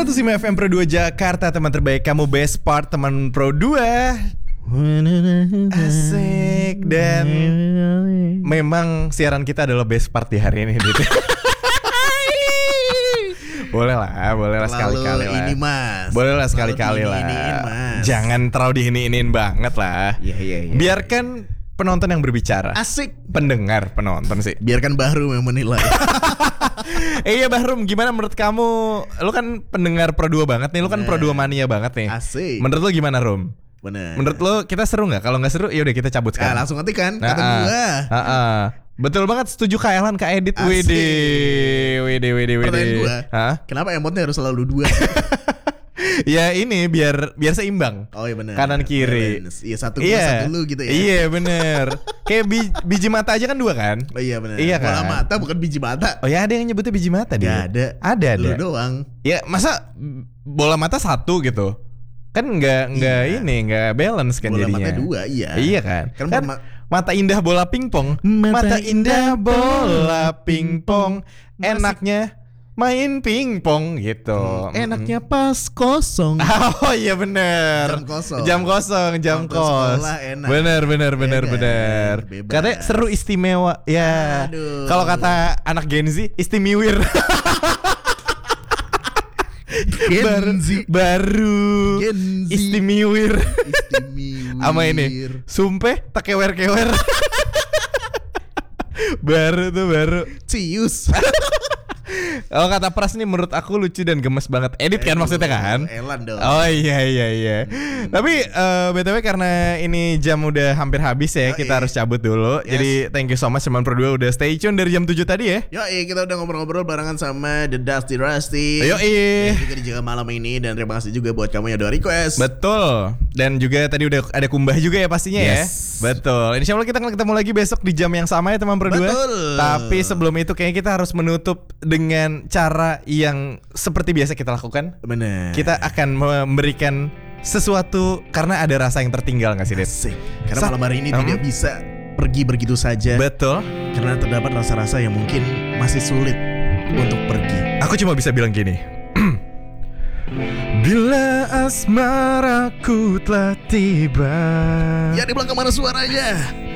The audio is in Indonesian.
105 FM Pro 2 Jakarta, teman terbaik kamu, best part teman Pro 2. Asik. Dan memang siaran kita adalah best part di hari ini gitu. Boleh lah sekali-kali lah. Ini mas. Boleh lah sekali-kali lah. Jangan terlalu dihini-iniin banget lah. Iya. Biarkan penonton yang berbicara. Asik. Pendengar penonton sih. Biarkan Bahrum yang menilai. Iya Bahrum, gimana menurut kamu? Lu kan pendengar Pro 2 banget nih. Lu kan Pro 2 mania banget nih. Asik. Menurut lu gimana, Rum? Bener. Menurut lu kita seru gak? Kalau gak seru yaudah kita cabut sekarang. Langsung ngetik kan kata gua. Betul banget, setuju Kak Elan, Kak Edit. Wede. Pertanyaan gua, kenapa emotnya harus selalu 2? Ya ini biar seimbang. Oh iya benar. Kanan kiri. Iya satu lu gitu ya. Iya bener. Kayak biji mata aja kan 2 kan? Oh iya benar. Iya kan? Bola mata bukan biji mata. Oh ya, ada yang nyebutnya biji mata dia. Ada. Lu doang. Ya masa bola mata 1 gitu? Kan nggak balance kan bola jadinya. Bola mata 2, iya. Iya kan? Kan mata indah bola pingpong. Mata indah bola pingpong. Enaknya main pingpong gitu. Enaknya pas kosong. Oh iya bener. Jam kosong. Bener. Katanya seru, istimewa. Ya. Kalau kata anak Gen Z, istimiwir. Baru istimiwir. Sama ini sumpeh tak kewer-kewer. baru cius. Kalau kata Pras nih menurut aku lucu dan gemes banget. Edit kan maksudnya kan? Elan dong. Oh iya. Tapi BTW karena ini jam udah hampir habis ya, kita harus cabut dulu. Jadi thank you so much teman Pro 2 udah stay tune dari jam 7 tadi ya. Kita udah ngobrol-ngobrol barengan sama The Dusty Rusty. Juga dijaga malam ini. Dan terima kasih juga buat kamu yang udah request. Betul. Dan juga tadi udah ada Kumbah juga ya pastinya ya. Betul. Insya Allah kita akan ketemu lagi besok di jam yang sama ya teman Pro 2. Betul. Tapi sebelum itu kayaknya kita harus menutup dengan cara yang seperti biasa kita lakukan. Bener. Kita akan memberikan sesuatu karena ada rasa yang tertinggal gak sih, Det? Karena malam hari ini tidak bisa pergi begitu saja. Betul. Karena terdapat rasa-rasa yang mungkin masih sulit untuk pergi. Aku cuma bisa bilang gini. Bila asmaraku telah tiba. Ya di belakang mana suaranya?